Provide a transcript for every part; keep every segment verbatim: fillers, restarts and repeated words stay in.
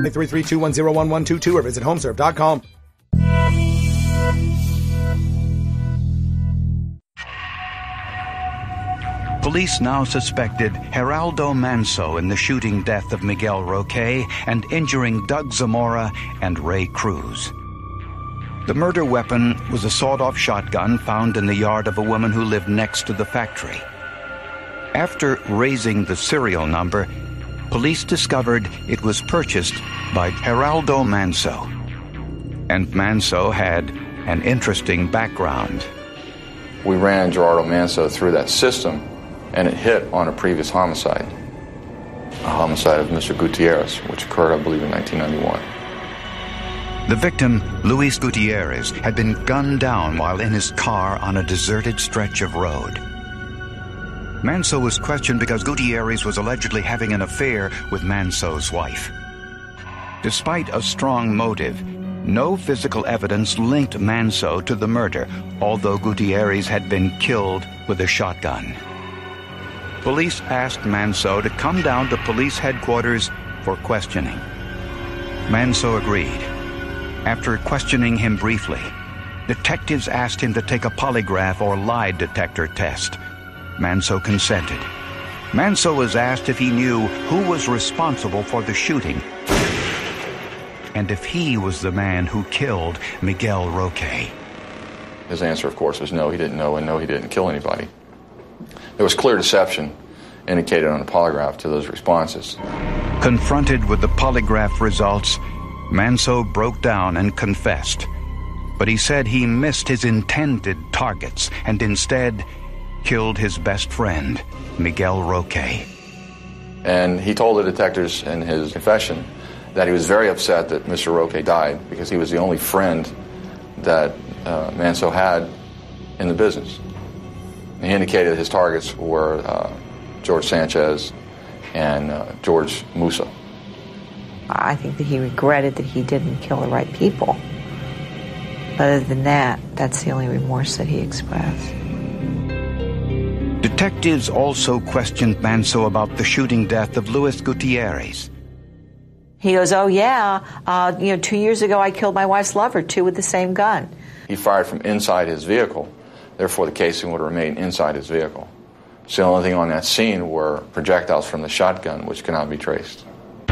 me three three two one zero one one two two or visit homeserve dot com. Police now suspected Geraldo Manso in the shooting death of Miguel Roque and injuring Doug Zamora and Ray Cruz. The murder weapon was a sawed-off shotgun found in the yard of a woman who lived next to the factory. After raising the serial number, police discovered it was purchased by Geraldo Manso. And Manso had an interesting background. We ran Geraldo Manso through that system, and it hit on a previous homicide, a homicide of Mister Gutierrez, which occurred, I believe, in nineteen ninety-one. The victim, Luis Gutierrez, had been gunned down while in his car on a deserted stretch of road. Manso was questioned because Gutierrez was allegedly having an affair with Manso's wife. Despite a strong motive, no physical evidence linked Manso to the murder, although Gutierrez had been killed with a shotgun. Police asked Manso to come down to police headquarters for questioning. Manso agreed. After questioning him briefly, detectives asked him to take a polygraph or lie detector test. Manso consented. Manso was asked if he knew who was responsible for the shooting and if he was the man who killed Miguel Roque. His answer, of course, was no, he didn't know, and no, he didn't kill anybody. There was clear deception indicated on the polygraph to those responses. Confronted with the polygraph results, Manso broke down and confessed. But he said he missed his intended targets and instead killed his best friend, Miguel Roque. And he told the detectives in his confession that he was very upset that Mister Roque died because he was the only friend that uh, Manso had in the business. He indicated his targets were uh, George Sanchez and uh, George Musa. I think that he regretted that he didn't kill the right people. Other than that, that's the only remorse that he expressed. Detectives also questioned Manso about the shooting death of Luis Gutierrez. He goes, oh yeah, uh, you know, two years ago I killed my wife's lover, too, with the same gun. He fired from inside his vehicle. Therefore, the casing would remain inside his vehicle. So the only thing on that scene were projectiles from the shotgun, which cannot be traced.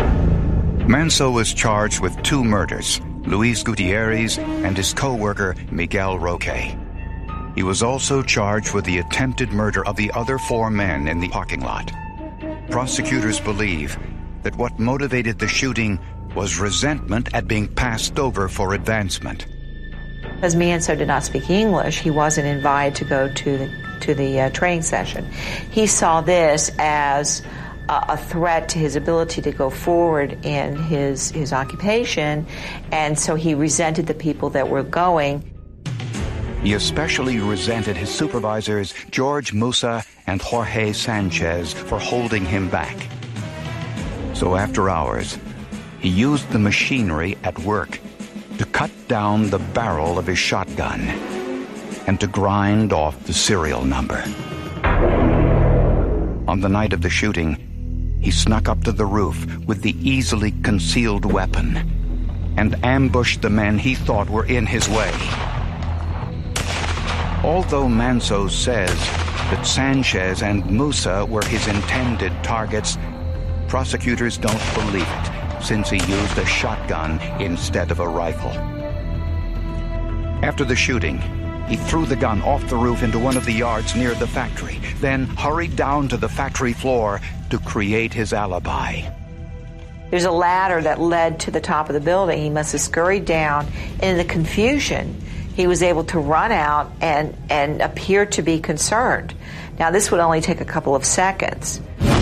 Manso was charged with two murders, Luis Gutierrez and his co-worker Miguel Roque. He was also charged with the attempted murder of the other four men in the parking lot. Prosecutors believe that what motivated the shooting was resentment at being passed over for advancement. Because Manso did not speak English, he wasn't invited to go to the, to the uh, training session. He saw this as a, a threat to his ability to go forward in his, his occupation, and so he resented the people that were going. He especially resented his supervisors, George Musa and Jorge Sanchez, for holding him back. So after hours, he used the machinery at work to cut down the barrel of his shotgun and to grind off the serial number. On the night of the shooting, he snuck up to the roof with the easily concealed weapon and ambushed the men he thought were in his way. Although Manso says that Sanchez and Musa were his intended targets, prosecutors don't believe it, since he used a shotgun instead of a rifle. After the shooting, he threw the gun off the roof into one of the yards near the factory, then hurried down to the factory floor to create his alibi. There's a ladder that led to the top of the building. He must have scurried down, and in the confusion, he was able to run out and, and appear to be concerned. Now, this would only take a couple of seconds.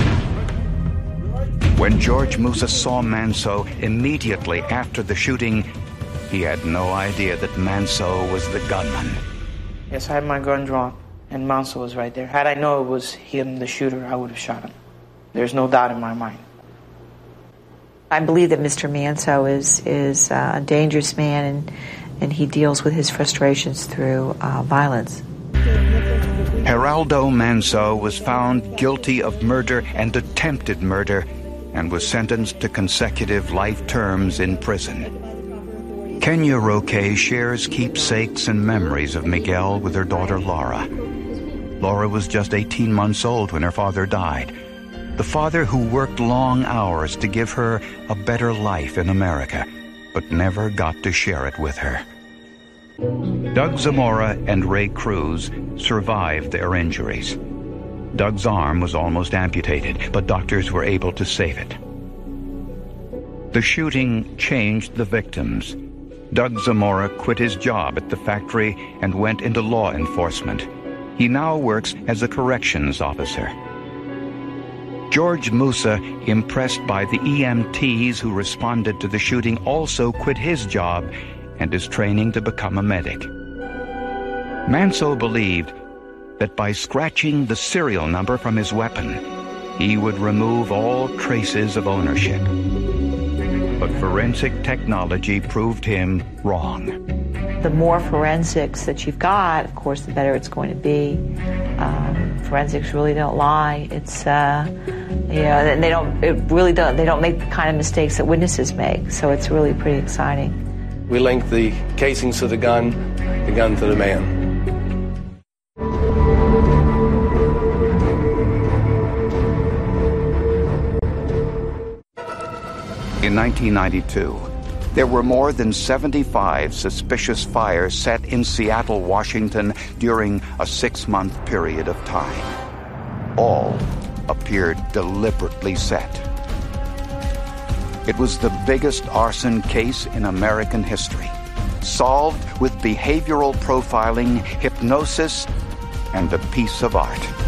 When George Musa saw Manso immediately after the shooting, he had no idea that Manso was the gunman. Yes, I had my gun drawn, and Manso was right there. Had I known it was him, the shooter, I would have shot him. There's no doubt in my mind. I believe that Mister Manso is is uh, a dangerous man, and, and he deals with his frustrations through uh, violence. Geraldo Manso was found guilty of murder and attempted murder and was sentenced to consecutive life terms in prison. Kenya Roque shares keepsakes and memories of Miguel with her daughter Laura. Laura was just eighteen months old when her father died. The father who worked long hours to give her a better life in America, but never got to share it with her. Doug Zamora and Ray Cruz survived their injuries. Doug's arm was almost amputated, but doctors were able to save it. The shooting changed the victims. Doug Zamora quit his job at the factory and went into law enforcement. He now works as a corrections officer. George Musa, impressed by the E M Ts who responded to the shooting, also quit his job and is training to become a medic. Manso believed that by scratching the serial number from his weapon, he would remove all traces of ownership. But forensic technology proved him wrong. The more forensics that you've got, of course, the better it's going to be. Um, forensics really don't lie. It's, uh, you know, they don't, it really don't, they don't make the kind of mistakes that witnesses make. So it's really pretty exciting. We linked the casings to the gun, the gun to the man. In nineteen ninety-two, there were more than seventy-five suspicious fires set in Seattle, Washington during a six-month period of time. All appeared deliberately set. It was the biggest arson case in American history, solved with behavioral profiling, hypnosis, and a piece of art.